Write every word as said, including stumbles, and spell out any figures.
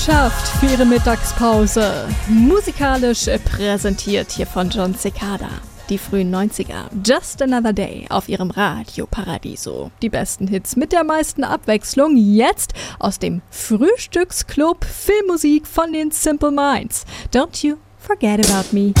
Schafft für ihre Mittagspause. Musikalisch präsentiert hier von Jon Secada. Die frühen neunziger. Just Another Day auf ihrem Radio Paradiso. Die besten Hits mit der meisten Abwechslung jetzt aus dem Frühstücksclub Filmmusik von den Simple Minds. Don't you forget about me.